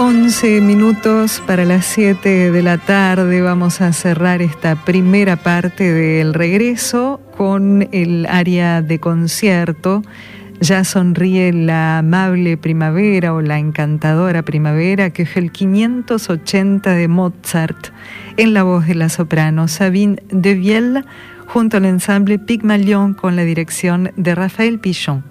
11 minutos para las 7 de la tarde. Vamos a cerrar esta primera parte del regreso con el área de concierto. Ya sonríe la amable primavera o la encantadora primavera, que es el 580 de Mozart, en la voz de la soprano Sabine Devielle, junto al ensamble Pygmalion con la dirección de Raphaël Pichon.